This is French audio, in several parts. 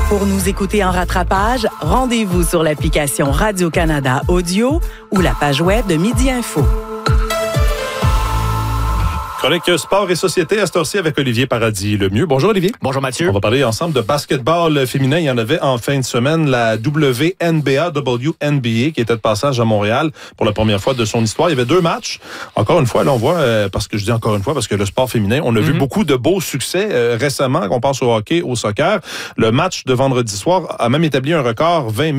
Pour nous écouter en rattrapage, rendez-vous sur l'application Radio-Canada Audio ou la page web de Midi Info. Chronique Sport et Société à cette heure-ci avec Olivier Paradis-Lemieux. Bonjour Olivier. Bonjour Mathieu. On va parler ensemble de basketball féminin. Il y en avait en fin de semaine la WNBA qui était de passage à Montréal pour la première fois de son histoire. Il y avait 2 matchs. Encore une fois, là on voit, parce que je dis encore une fois, parce que le sport féminin, on a vu beaucoup de beaux succès récemment, qu'on pense au hockey, au soccer. Le match de vendredi soir a même établi un record, 20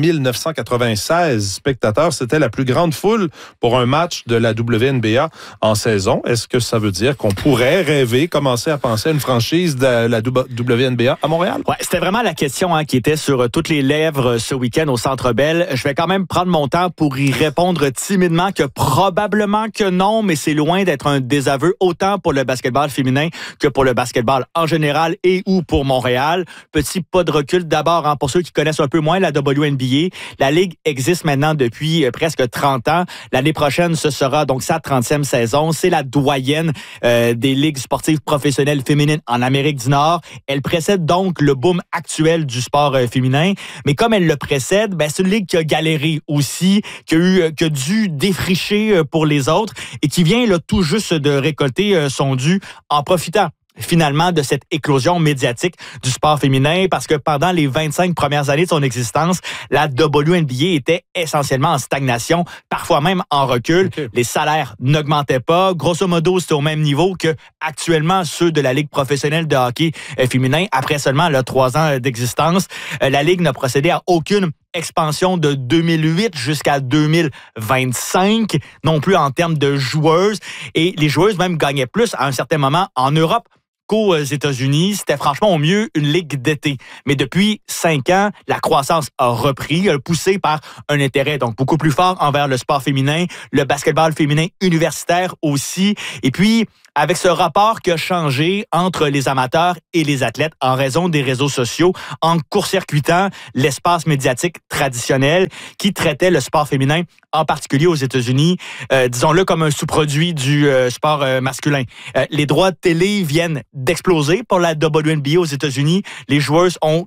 996 spectateurs. C'était la plus grande foule pour un match de la WNBA en saison. Est-ce que ça veut dire qu'on pourrait rêver, commencer à penser à une franchise de la WNBA à Montréal? Ouais, c'était vraiment la question qui était sur toutes les lèvres ce week-end au Centre Bell. Je vais quand même prendre mon temps pour y répondre timidement que probablement que non, mais c'est loin d'être un désaveu autant pour le basketball féminin que pour le basketball en général et ou pour Montréal. Petit pas de recul d'abord pour ceux qui connaissent un peu moins la WNBA. La Ligue existe maintenant depuis presque 30 ans. L'année prochaine, ce sera donc sa 30e saison. C'est la doyenne des ligues sportives professionnelles féminines en Amérique du Nord. Elle précède donc le boom actuel du sport féminin. Mais comme elle le précède, c'est une ligue qui a galéré aussi, qui a dû défricher pour les autres et qui vient là, tout juste de récolter son dû en profitant finalement de cette éclosion médiatique du sport féminin parce que pendant les 25 premières années de son existence, la WNBA était essentiellement en stagnation, parfois même en recul. Okay. Les salaires n'augmentaient pas. Grosso modo, c'était au même niveau que actuellement ceux de la Ligue professionnelle de hockey féminin après seulement 3 ans d'existence. La Ligue n'a procédé à aucune expansion de 2008 jusqu'à 2025, non plus en termes de joueuses. Et les joueuses même gagnaient plus à un certain moment en Europe qu'aux États-Unis. C'était franchement au mieux une ligue d'été. Mais depuis 5 ans, la croissance a repris, poussée par un intérêt donc beaucoup plus fort envers le sport féminin, le basketball féminin universitaire aussi. Et puis, avec ce rapport qui a changé entre les amateurs et les athlètes en raison des réseaux sociaux, en court-circuitant l'espace médiatique traditionnel qui traitait le sport féminin, en particulier aux États-Unis, disons-le comme un sous-produit du sport masculin. Les droits de télé viennent d'exploser pour la WNBA aux États-Unis. Les joueuses ont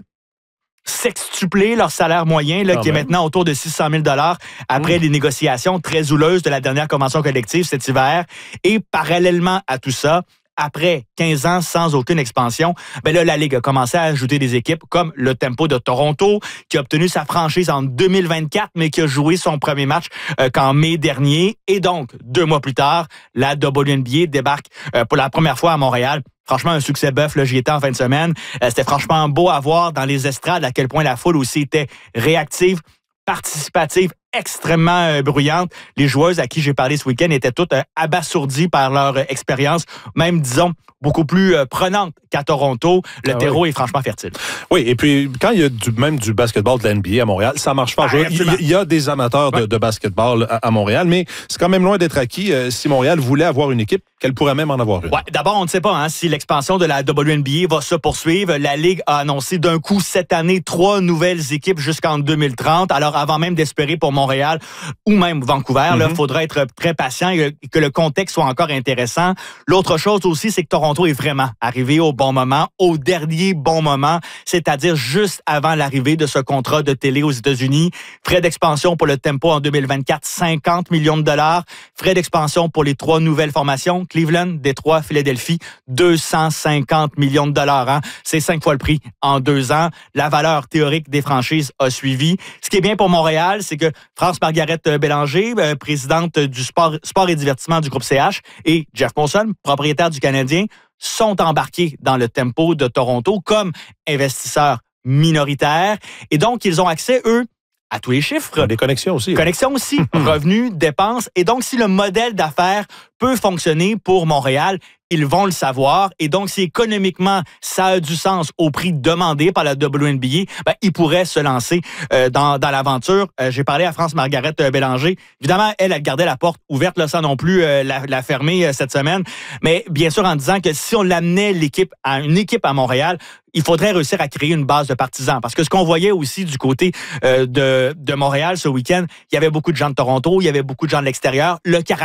sextuplé leur salaire moyen, qui est maintenant autour de 600 000 $ après les négociations très houleuses de la dernière convention collective cet hiver. Et parallèlement à tout ça, après 15 ans sans aucune expansion, la Ligue a commencé à ajouter des équipes comme le Tempo de Toronto, qui a obtenu sa franchise en 2024, mais qui a joué son premier match qu'en mai dernier. Et donc, 2 mois plus tard, la WNBA débarque pour la première fois à Montréal. Franchement, un succès bœuf, j'y étais en fin de semaine. C'était franchement beau à voir dans les estrades à quel point la foule aussi était réactive, participative, extrêmement bruyante. Les joueuses à qui j'ai parlé ce week-end étaient toutes abasourdies par leur expérience, même, disons, beaucoup plus prenante qu'à Toronto. Le terreau est franchement fertile. Oui, et puis quand il y a même du basketball de la NBA à Montréal, ça marche pas. Il y a des amateurs de basketball à Montréal, mais c'est quand même loin d'être acquis si Montréal voulait avoir une équipe, qu'elle pourrait même en avoir une. Ouais, d'abord, on ne sait pas si l'expansion de la WNBA va se poursuivre. La Ligue a annoncé d'un coup cette année 3 nouvelles équipes jusqu'en 2030. Alors, avant même d'espérer pour Montréal ou même Vancouver, il faudra être très patient et que le contexte soit encore intéressant. L'autre chose aussi, c'est que Toronto est vraiment arrivé au bon moment, au dernier bon moment, c'est-à-dire juste avant l'arrivée de ce contrat de télé aux États-Unis. Frais d'expansion pour le Tempo en 2024, 50 millions de $. Frais d'expansion pour les 3 nouvelles formations, Cleveland, Détroit, Philadelphie, 250 millions de $. C'est 5 fois le prix en 2 ans. La valeur théorique des franchises a suivi. Ce qui est bien pour Montréal, c'est que France-Margaret Bélanger, présidente du sport et divertissement du groupe CH, et Jeff Monson, propriétaire du Canadien, sont embarqués dans le Tempo de Toronto comme investisseurs minoritaires. Et donc, ils ont accès, eux, à tous les chiffres. Des connexions aussi. Connexions aussi, revenus, dépenses. Et donc, si le modèle d'affaires peut fonctionner pour Montréal, ils vont le savoir. Et donc, si économiquement, ça a du sens au prix demandé par la WNBA, ils pourraient se lancer dans l'aventure. J'ai parlé à France-Margaret Bélanger. Évidemment, elle gardait la porte ouverte, là, sans non plus la fermer cette semaine. Mais bien sûr, en disant que si on l'amenait une équipe à Montréal, il faudrait réussir à créer une base de partisans. Parce que ce qu'on voyait aussi du côté de Montréal ce week-end, il y avait beaucoup de gens de Toronto, il y avait beaucoup de gens de l'extérieur. Le caractère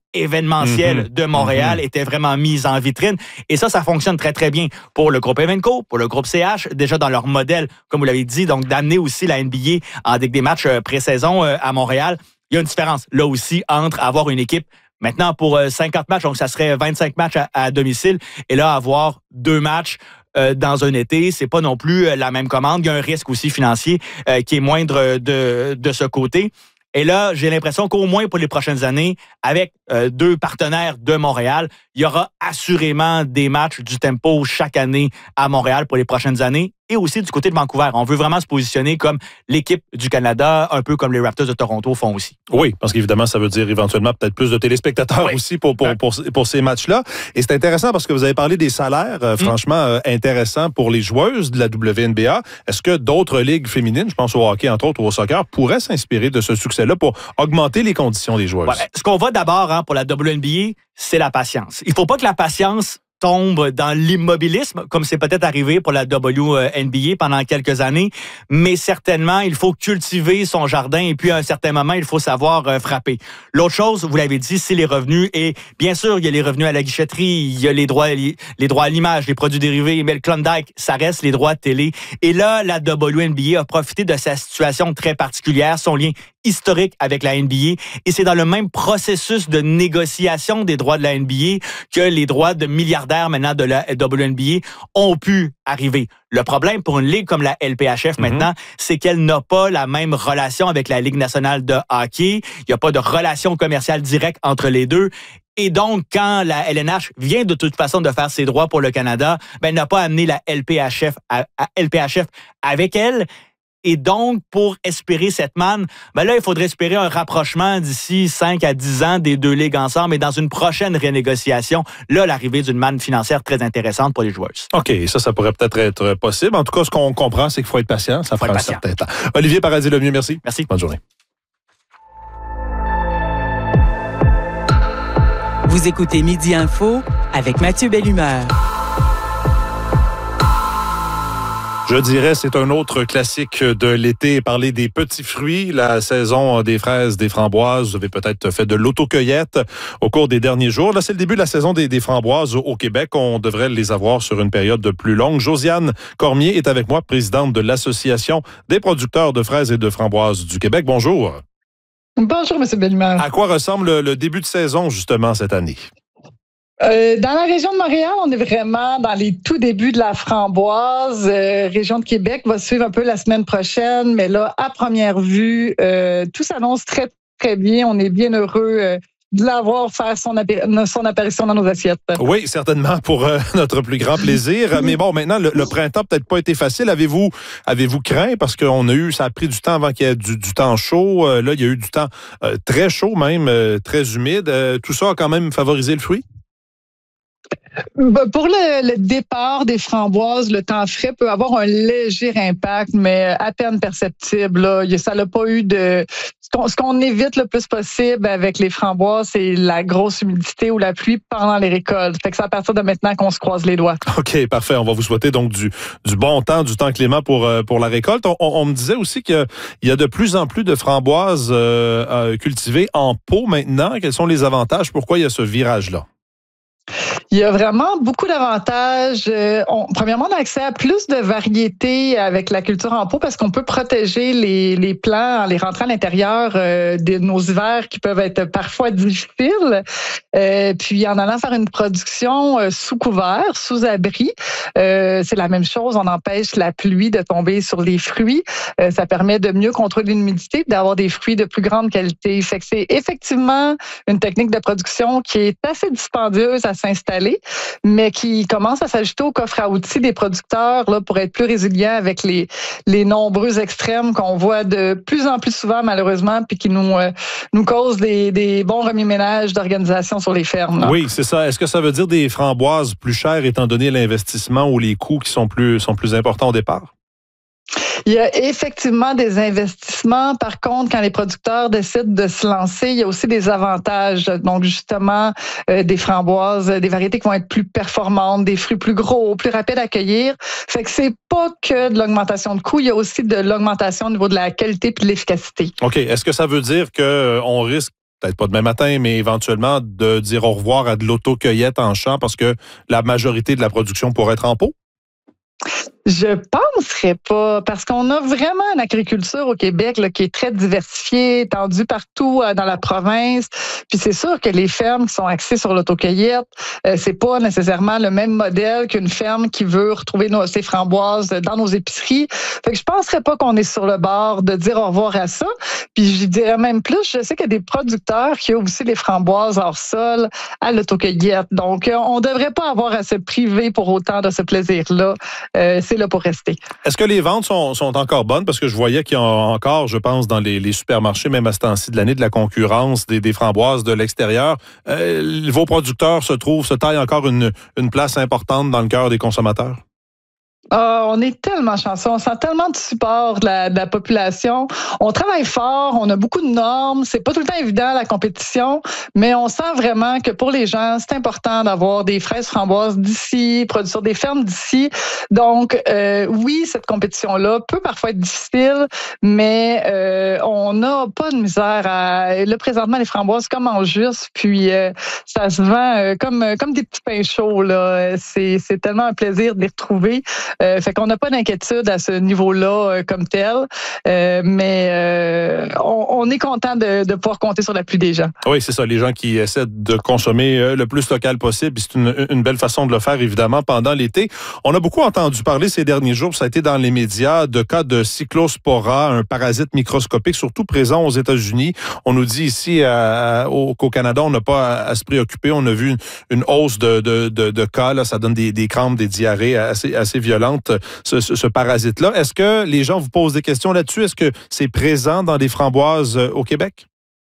événementielle de Montréal était vraiment mise en vitrine. Et ça fonctionne très, très bien pour le groupe Evenco, pour le groupe CH, déjà dans leur modèle, comme vous l'avez dit, donc d'amener aussi la NBA avec des matchs pré-saison à Montréal. Il y a une différence, là aussi, entre avoir une équipe maintenant pour 50 matchs, donc ça serait 25 matchs à domicile, et là, avoir 2 matchs dans un été, c'est pas non plus la même commande. Il y a un risque aussi financier qui est moindre de ce côté. Et là, j'ai l'impression qu'au moins pour les prochaines années, avec 2 partenaires de Montréal, il y aura assurément des matchs du tempo chaque année à Montréal pour les prochaines années. Et aussi du côté de Vancouver. On veut vraiment se positionner comme l'équipe du Canada, un peu comme les Raptors de Toronto font aussi. Oui, parce qu'évidemment, ça veut dire éventuellement peut-être plus de téléspectateurs aussi pour ces matchs-là. Et c'est intéressant parce que vous avez parlé des salaires franchement intéressants pour les joueuses de la WNBA. Est-ce que d'autres ligues féminines, je pense au hockey entre autres ou au soccer, pourraient s'inspirer de ce succès-là pour augmenter les conditions des joueuses? Ce qu'on voit d'abord pour la WNBA, c'est la patience. Il ne faut pas que la patience tombe dans l'immobilisme, comme c'est peut-être arrivé pour la WNBA pendant quelques années, mais certainement, il faut cultiver son jardin et puis à un certain moment, il faut savoir frapper. L'autre chose, vous l'avez dit, c'est les revenus et bien sûr, il y a les revenus à la guichetterie, il y a les droits à l'image, les produits dérivés, mais le Klondike, ça reste les droits de télé. Et là, la WNBA a profité de sa situation très particulière, son lien historique avec la NBA, et c'est dans le même processus de négociation des droits de la NBA que les droits de milliardaires maintenant de la WNBA ont pu arriver. Le problème pour une ligue comme la LPHF maintenant, c'est qu'elle n'a pas la même relation avec la Ligue nationale de hockey. Il n'y a pas de relation commerciale directe entre les deux. Et donc, quand la LNH vient de toute façon de faire ses droits pour le Canada, elle n'a pas amené la LPHF avec elle. Et donc, pour espérer cette manne, là, il faudrait espérer un rapprochement d'ici 5 à 10 ans des 2 ligues ensemble. Et dans une prochaine renégociation, là, l'arrivée d'une manne financière très intéressante pour les joueuses. OK, ça pourrait peut-être être possible. En tout cas, ce qu'on comprend, c'est qu'il faut être patient. Ça prend un certain temps. Olivier Paradis-Lemieux, merci. Merci. Bonne journée. Vous écoutez Midi Info avec Mathieu Bellumeur. Je dirais, c'est un autre classique de l'été, parler des petits fruits, la saison des fraises, des framboises. Vous avez peut-être fait de l'autocueillette au cours des derniers jours. Là, c'est le début de la saison des framboises au Québec. On devrait les avoir sur une période plus longue. Josiane Cormier est avec moi, présidente de l'Association des producteurs de fraises et de framboises du Québec. Bonjour. Bonjour, M. Bellemare. À quoi ressemble le début de saison, justement, cette année? Dans la région de Montréal, on est vraiment dans les tout débuts de la framboise. Région de Québec va suivre un peu la semaine prochaine, mais là, à première vue, tout s'annonce très, très bien. On est bien heureux de l'avoir faire son apparition dans nos assiettes. Oui, certainement, pour notre plus grand plaisir. Mais bon, maintenant, le printemps n'a peut-être pas été facile. Avez-vous craint? Parce ça a pris du temps avant qu'il y ait du temps chaud. Là, il y a eu du temps très chaud même, très humide. Tout ça a quand même favorisé le fruit? Pour le départ des framboises, le temps frais peut avoir un léger impact, mais à peine perceptible. Là. Ça n'a pas eu de... Ce qu'on évite le plus possible avec les framboises, c'est la grosse humidité ou la pluie pendant les récoltes. Fait que c'est à partir de maintenant qu'on se croise les doigts. OK, parfait. On va vous souhaiter donc du bon temps, du temps clément pour la récolte. On me disait aussi qu'il y a de plus en plus de framboises cultivées en pot maintenant. Quels sont les avantages? Pourquoi il y a ce virage-là? Il y a vraiment beaucoup d'avantages. Premièrement, on a accès à plus de variétés avec la culture en pot parce qu'on peut protéger les plants en les rentrant à l'intérieur de nos hivers qui peuvent être parfois difficiles. Puis en allant faire une production sous couvert, sous abri, c'est la même chose. On empêche la pluie de tomber sur les fruits. Ça permet de mieux contrôler l'humidité et d'avoir des fruits de plus grande qualité. Fait que c'est effectivement une technique de production qui est assez dispendieuse à s'installer, mais qui commence à s'ajouter au coffre à outils des producteurs là, pour être plus résilients avec les nombreux extrêmes qu'on voit de plus en plus souvent, malheureusement, puis qui nous causent des bons remue-ménages d'organisation sur les fermes. Là. Oui, c'est ça. Est-ce que ça veut dire des framboises plus chères étant donné l'investissement ou les coûts qui sont plus importants au départ? Il y a effectivement des investissements. Par contre, quand les producteurs décident de se lancer, il y a aussi des avantages. Donc, justement, des framboises, des variétés qui vont être plus performantes, des fruits plus gros, plus rapides à cueillir. Fait que c'est pas que de l'augmentation de coûts, il y a aussi de l'augmentation au niveau de la qualité et de l'efficacité. OK. Est-ce que ça veut dire qu'on risque peut-être pas demain matin, mais éventuellement de dire au revoir à de l'autocueillette en champ parce que la majorité de la production pourrait être en pot? Je penserais pas, parce qu'on a vraiment une agriculture au Québec là, qui est très diversifiée, étendue partout dans la province. Puis c'est sûr que les fermes qui sont axées sur l'autocueillette, c'est pas nécessairement le même modèle qu'une ferme qui veut retrouver ses framboises dans nos épiceries. Fait que je penserais pas qu'on est sur le bord de dire au revoir à ça. Puis je dirais même plus, je sais qu'il y a des producteurs qui ont aussi les framboises hors sol à l'autocueillette. Donc on devrait pas avoir à se priver pour autant de ce plaisir-là. C'est là pour rester. Est-ce que les ventes sont encore bonnes? Parce que je voyais qu'il y a encore, je pense, dans les supermarchés, même à ce temps-ci de l'année, de la concurrence des framboises de l'extérieur. Vos producteurs se taillent encore une place importante dans le cœur des consommateurs? On est tellement chanceux, on sent tellement de support de la population. On travaille fort, on a beaucoup de normes. C'est pas tout le temps évident la compétition, mais on sent vraiment que pour les gens, c'est important d'avoir des fraises framboises d'ici, produits sur des fermes d'ici. Donc, oui, cette compétition-là peut parfois être difficile, mais on n'a pas de misère à... Là, présentement, les framboises comme en juste, puis ça se vend comme des petits pains chauds. Là. C'est tellement un plaisir de les retrouver. Fait qu'on n'a pas d'inquiétude à ce niveau-là comme tel, mais on est content de pouvoir compter sur l'appui des gens. Oui, c'est ça, les gens qui essaient de consommer le plus local possible. C'est une belle façon de le faire, évidemment, pendant l'été. On a beaucoup entendu parler ces derniers jours, ça a été dans les médias, de cas de cyclospora, un parasite microscopique, surtout présent aux États-Unis. On nous dit ici qu'au Canada, on n'a pas à se préoccuper. On a vu une hausse de cas, là, ça donne des crampes, des diarrhées assez violentes. Ce parasite-là. Est-ce que les gens vous posent des questions là-dessus? Est-ce que c'est présent dans des framboises au Québec?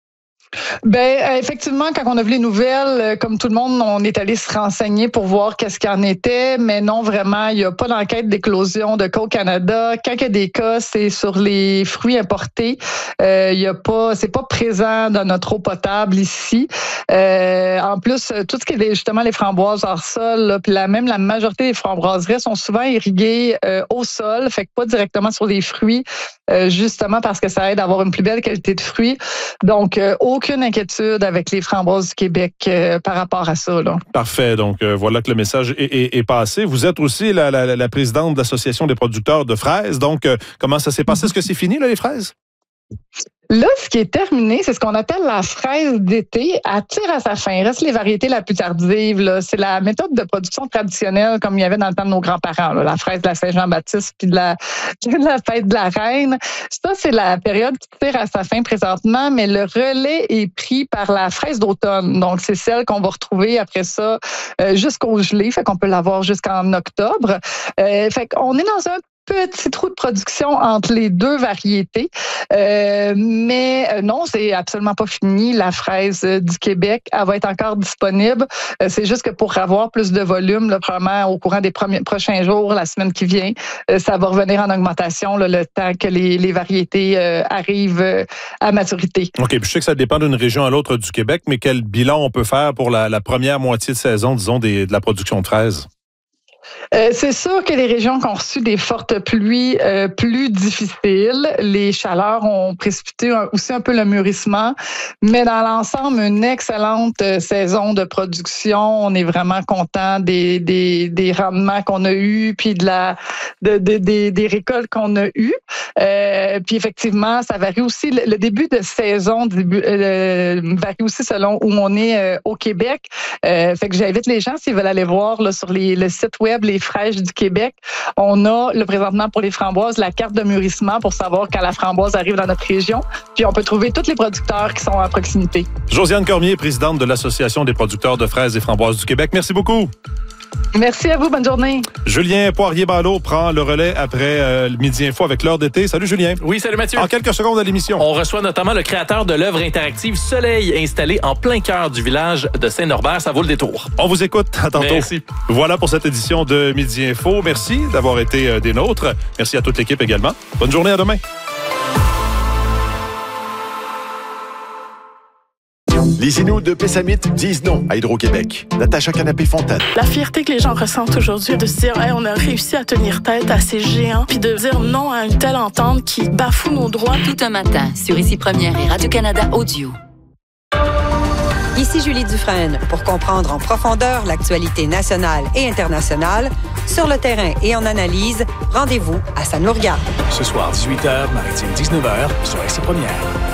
Ben effectivement, quand on a vu les nouvelles, comme tout le monde, on est allé se renseigner pour voir qu'est-ce qu'il en était, mais non, vraiment, il n'y a pas d'enquête d'éclosion de cas au Canada. Quand il y a des cas, c'est sur les fruits importés. C'est pas présent dans notre eau potable ici. En plus, tout ce qui est justement les framboises hors sol, là, puis même la majorité des framboiseries sont souvent irriguées au sol, fait que pas directement sur les fruits, justement parce que ça aide à avoir une plus belle qualité de fruits. Donc, aucune inquiétude avec les framboises du Québec par rapport à ça. Là. Parfait. Donc, voilà que le message est passé. Vous êtes aussi la présidente de l'Association des producteurs de fraises. Donc, comment ça s'est passé? Est-ce que c'est fini, là, les fraises? Là, ce qui est terminé, c'est ce qu'on appelle la fraise d'été. Elle tire à sa fin. Il reste les variétés la plus tardive. Là. C'est la méthode de production traditionnelle comme il y avait dans le temps de nos grands-parents. Là. La fraise de la Saint-Jean-Baptiste puis de la fête de la Reine. Ça, c'est la période qui tire à sa fin présentement, mais le relais est pris par la fraise d'automne. Donc, c'est celle qu'on va retrouver après ça jusqu'au gelé. Fait qu'on peut l'avoir jusqu'en octobre. Fait qu'on est dans un petit trou de production entre les deux variétés. Mais non, c'est absolument pas fini. La fraise du Québec, elle va être encore disponible. C'est juste que pour avoir plus de volume, là, probablement au courant des prochains jours, la semaine qui vient, ça va revenir en augmentation là, le temps que les variétés arrivent à maturité. OK, puis je sais que ça dépend d'une région à l'autre du Québec, mais quel bilan on peut faire pour la première moitié de saison, disons, de la production de fraises? C'est sûr que les régions qui ont reçu des fortes pluies plus difficiles, les chaleurs ont précipité aussi un peu le mûrissement, mais dans l'ensemble, une excellente saison de production. On est vraiment content des rendements qu'on a eus, puis des récoltes qu'on a eues. Puis effectivement, ça varie aussi. Le début de saison varie aussi selon où on est au Québec. Fait que j'invite les gens, s'ils veulent aller voir là, sur le site web Les Fraîches du Québec, on a présentement pour les framboises la carte de mûrissement pour savoir quand la framboise arrive dans notre région. Puis on peut trouver tous les producteurs qui sont à proximité. Josiane Cormier, présidente de l'Association des producteurs de fraises et framboises du Québec. Merci beaucoup. Merci à vous. Bonne journée. Julien Poirier-Ballot prend le relais après le Midi Info avec l'heure d'été. Salut Julien. Oui, salut Mathieu. En quelques secondes à l'émission. On reçoit notamment le créateur de l'œuvre interactive Soleil, installé en plein cœur du village de Saint-Norbert. Ça vaut le détour. On vous écoute. À tantôt. Merci. Voilà pour cette édition de Midi Info. Merci d'avoir été des nôtres. Merci à toute l'équipe également. Bonne journée, à demain. Les Inuits de Pessamit disent non à Hydro-Québec. Natacha Canapé-Fontaine. La fierté que les gens ressentent aujourd'hui de se dire hey, on a réussi à tenir tête à ces géants, puis de dire non à une telle entente qui bafoue nos droits. Tout un matin, sur Ici Première et Radio-Canada Audio. Ici Julie Dufresne pour comprendre en profondeur l'actualité nationale et internationale. Sur le terrain et en analyse, rendez-vous à Ça nous regarde. Ce soir, 18h, maritime 19h, sur RC Première.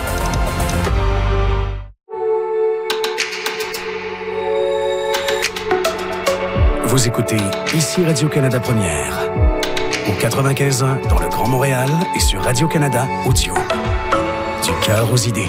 Vous écoutez ici Radio-Canada Première. Au 95.1 dans le Grand Montréal et sur Radio-Canada Audio. Du cœur aux idées.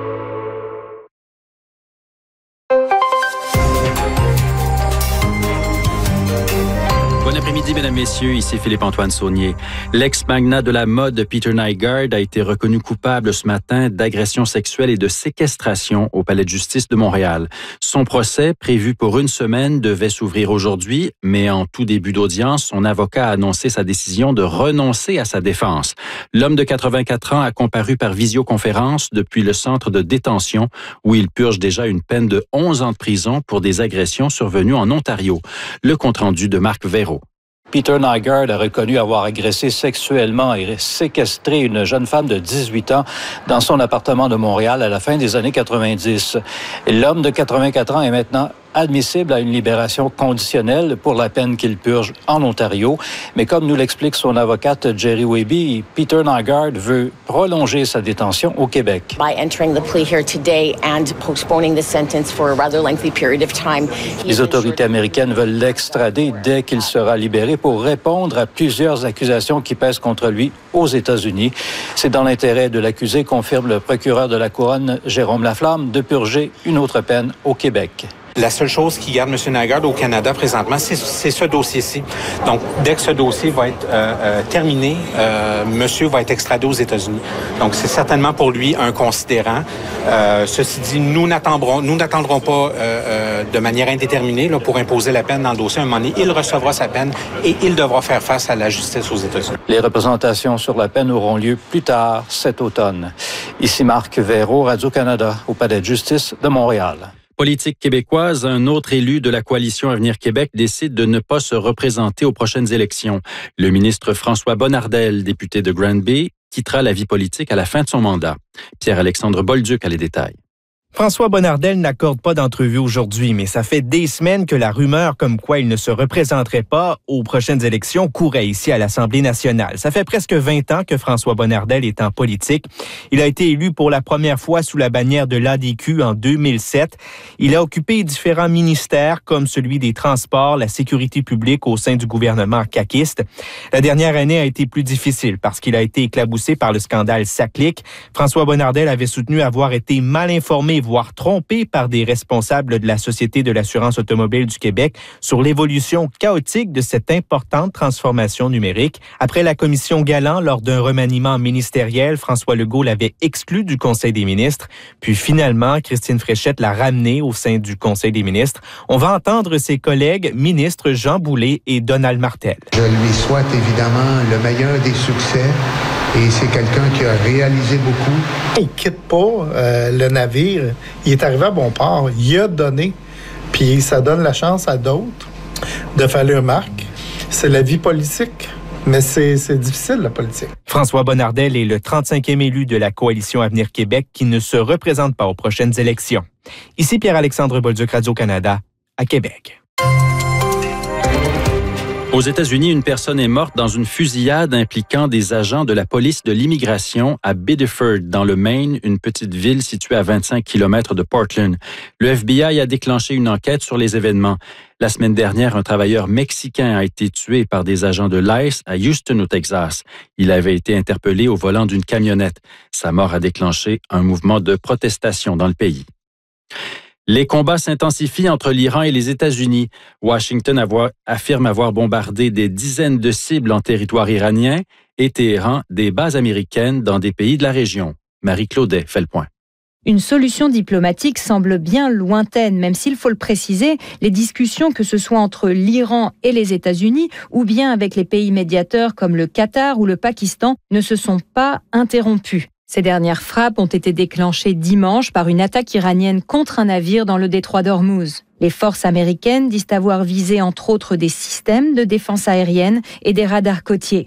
Bon après-midi, mesdames, messieurs. Ici Philippe-Antoine Saunier. L'ex-magnat de la mode Peter Nygard a été reconnu coupable ce matin d'agression sexuelle et de séquestration au Palais de justice de Montréal. Son procès, prévu pour une semaine, devait s'ouvrir aujourd'hui, mais en tout début d'audience, son avocat a annoncé sa décision de renoncer à sa défense. L'homme de 84 ans a comparu par visioconférence depuis le centre de détention où il purge déjà une peine de 11 ans de prison pour des agressions survenues en Ontario. Le compte-rendu de Marc Véraud. Peter Nygard a reconnu avoir agressé sexuellement et séquestré une jeune femme de 18 ans dans son appartement de Montréal à la fin des années 90. L'homme de 84 ans est maintenant admissible à une libération conditionnelle pour la peine qu'il purge en Ontario. Mais comme nous l'explique son avocate Jerry Weby, Peter Nygard veut prolonger sa détention au Québec. By entering the plea here today and postponing the sentence for a rather lengthy period of time. Les autorités américaines veulent l'extrader dès qu'il sera libéré pour répondre à plusieurs accusations qui pèsent contre lui aux États-Unis. C'est dans l'intérêt de l'accusé, confirme le procureur de la Couronne, Jérôme Laflamme, de purger une autre peine au Québec. La seule chose qui garde M. Nygard au Canada présentement, c'est ce dossier-ci. Donc, dès que ce dossier va être terminé, monsieur va être extradé aux États-Unis. Donc, c'est certainement pour lui un considérant. Ceci dit, nous n'attendrons pas de manière indéterminée là, pour imposer la peine dans le dossier. À un moment donné, il recevra sa peine et il devra faire face à la justice aux États-Unis. Les représentations sur la peine auront lieu plus tard cet automne. Ici Marc Véraud, Radio-Canada, au Palais de justice de Montréal. Politique québécoise, un autre élu de la coalition Avenir Québec décide de ne pas se représenter aux prochaines élections. Le ministre François Bonnardel, député de Granby, quittera la vie politique à la fin de son mandat. Pierre-Alexandre Bolduc a les détails. François Bonnardel n'accorde pas d'entrevue aujourd'hui, mais ça fait des semaines que la rumeur comme quoi il ne se représenterait pas aux prochaines élections courait ici à l'Assemblée nationale. Ça fait presque 20 ans que François Bonnardel est en politique. Il a été élu pour la première fois sous la bannière de l'ADQ en 2007. Il a occupé différents ministères comme celui des Transports, la sécurité publique au sein du gouvernement caquiste. La dernière année a été plus difficile parce qu'il a été éclaboussé par le scandale Saclic. François Bonnardel avait soutenu avoir été mal informé, voire trompé par des responsables de la Société de l'assurance automobile du Québec sur l'évolution chaotique de cette importante transformation numérique. Après la commission Galland, lors d'un remaniement ministériel, François Legault l'avait exclu du Conseil des ministres. Puis finalement, Christine Fréchette l'a ramené au sein du Conseil des ministres. On va entendre ses collègues ministres Jean Boulet et Donald Martel. Je lui souhaite évidemment le meilleur des succès. Et c'est quelqu'un qui a réalisé beaucoup. Il quitte pas le navire. Il est arrivé à bon port. Il a donné. Puis ça donne la chance à d'autres de faire leur marque. C'est la vie politique. Mais c'est difficile, la politique. François Bonnardel est le 35e élu de la coalition Avenir Québec qui ne se représente pas aux prochaines élections. Ici Pierre-Alexandre Bolduc, Radio-Canada, à Québec. Aux États-Unis, une personne est morte dans une fusillade impliquant des agents de la police de l'immigration à Biddeford, dans le Maine, une petite ville située à 25 km de Portland. Le FBI a déclenché une enquête sur les événements. La semaine dernière, un travailleur mexicain a été tué par des agents de l'ICE à Houston, au Texas. Il avait été interpellé au volant d'une camionnette. Sa mort a déclenché un mouvement de protestation dans le pays. Les combats s'intensifient entre l'Iran et les États-Unis. Washington affirme avoir bombardé des dizaines de cibles en territoire iranien et Téhéran des bases américaines dans des pays de la région. Marie Claudet fait le point. Une solution diplomatique semble bien lointaine, même s'il faut le préciser, les discussions, que ce soit entre l'Iran et les États-Unis ou bien avec les pays médiateurs comme le Qatar ou le Pakistan, ne se sont pas interrompues. Ces dernières frappes ont été déclenchées dimanche par une attaque iranienne contre un navire dans le détroit d'Ormuz. Les forces américaines disent avoir visé entre autres des systèmes de défense aérienne et des radars côtiers.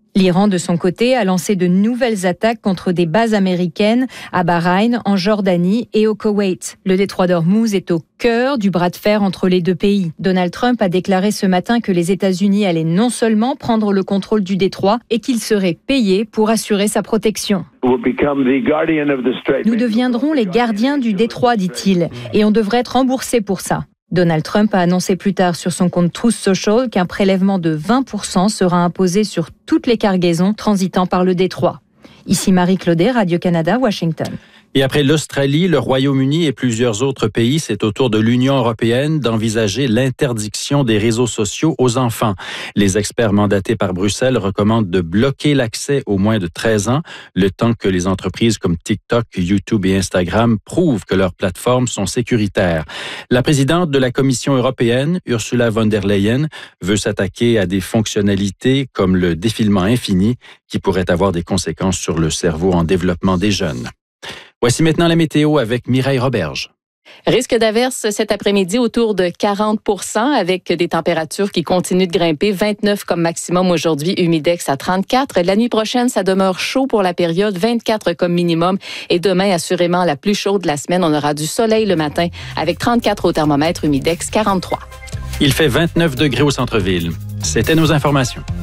L'Iran, de son côté, a lancé de nouvelles attaques contre des bases américaines à Bahreïn, en Jordanie et au Koweït. Le détroit d'Ormuz est au cœur du bras de fer entre les deux pays. Donald Trump a déclaré ce matin que les États-Unis allaient non seulement prendre le contrôle du détroit et qu'ils seraient payés pour assurer sa protection. Nous deviendrons les gardiens du détroit, dit-il, et on devrait être remboursé pour ça. Donald Trump a annoncé plus tard sur son compte Truth Social qu'un prélèvement de 20% sera imposé sur toutes les cargaisons transitant par le détroit. Ici Marie Claudet, Radio-Canada, Washington. Et après l'Australie, le Royaume-Uni et plusieurs autres pays, c'est au tour de l'Union européenne d'envisager l'interdiction des réseaux sociaux aux enfants. Les experts mandatés par Bruxelles recommandent de bloquer l'accès aux moins de 13 ans, le temps que les entreprises comme TikTok, YouTube et Instagram prouvent que leurs plateformes sont sécuritaires. La présidente de la Commission européenne, Ursula von der Leyen, veut s'attaquer à des fonctionnalités comme le défilement infini qui pourraient avoir des conséquences sur le cerveau en développement des jeunes. Voici maintenant la météo avec Mireille Roberge. Risque d'averse cet après-midi autour de 40 % avec des températures qui continuent de grimper. 29 comme maximum aujourd'hui, humidex à 34. La nuit prochaine, ça demeure chaud pour la période, 24 comme minimum. Et demain, assurément, la plus chaude de la semaine. On aura du soleil le matin avec 34 au thermomètre, humidex 43. Il fait 29 degrés au centre-ville. C'était nos informations.